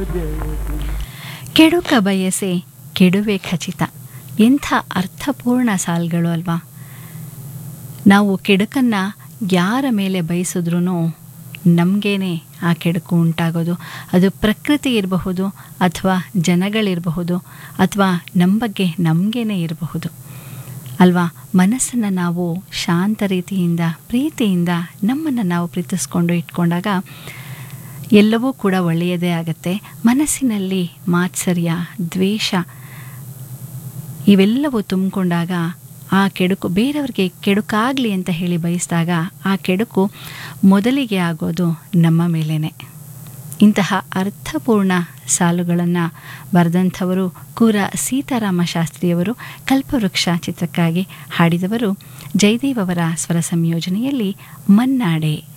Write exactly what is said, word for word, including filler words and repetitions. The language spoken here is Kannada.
ಕೆಡುಕ ಬಯಸೆ ಕೆಡುವೆ ಖಚಿತ. ಎಂಥ ಅರ್ಥಪೂರ್ಣ ಸಾಲುಗಳು ಅಲ್ವಾ. ನಾವು ಕೆಡುಕನ್ನು ಯಾರ ಮೇಲೆ ಬಯಸಿದ್ರೂ ನಮಗೇನೆ ಆ ಕೆಡುಕು ಉಂಟಾಗೋದು. ಅದು ಪ್ರಕೃತಿ ಇರಬಹುದು, ಅಥವಾ ಜನಗಳಿರಬಹುದು, ಅಥವಾ ನಮ್ಮ ಬಗ್ಗೆ ನಮಗೇನೆ ಇರಬಹುದು ಅಲ್ವಾ. ಮನಸ್ಸನ್ನು ನಾವು ಶಾಂತ ರೀತಿಯಿಂದ ಪ್ರೀತಿಯಿಂದ ನಮ್ಮನ್ನು ನಾವು ಪ್ರೀತಿಸ್ಕೊಂಡು ಇಟ್ಕೊಂಡಾಗ ಎಲ್ಲವೂ ಕೂಡ ಒಳ್ಳೆಯದೇ ಆಗುತ್ತೆ. ಮನಸ್ಸಿನಲ್ಲಿ ಮಾತ್ಸರ್ಯ, ದ್ವೇಷ ಇವೆಲ್ಲವೂ ತುಂಬಿಕೊಂಡಾಗ ಆ ಕೆಡುಕು ಬೇರೆಯವ್ರಿಗೆ ಕೆಡುಕಾಗಲಿ ಅಂತ ಹೇಳಿ ಬಯಸಿದಾಗ ಆ ಕೆಡುಕು ಮೊದಲಿಗೆ ಆಗೋದು ನಮ್ಮ ಮೇಲೇ. ಇಂತಹ ಅರ್ಥಪೂರ್ಣ ಸಾಲುಗಳನ್ನು ಬರೆದಂಥವರು ಕೂರ ಸೀತಾರಾಮ ಶಾಸ್ತ್ರಿಯವರು. ಕಲ್ಪವೃಕ್ಷ ಚಿತ್ರಕ್ಕಾಗಿ ಹಾಡಿದವರು ಜಯದೇವ್ ಅವರ ಸ್ವರ ಸಂಯೋಜನೆಯಲ್ಲಿ ಮನ್ನಾಡೆ.